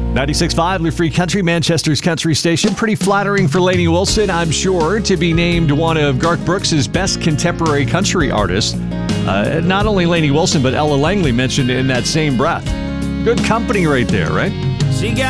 96.5 Live Free Country, Manchester's country station. Pretty flattering for Lainey Wilson, I'm sure, to be named one of Garth Brooks' best contemporary country artists. Not only Lainey Wilson, but Ella Langley mentioned in that same breath. Good company right there, right? She got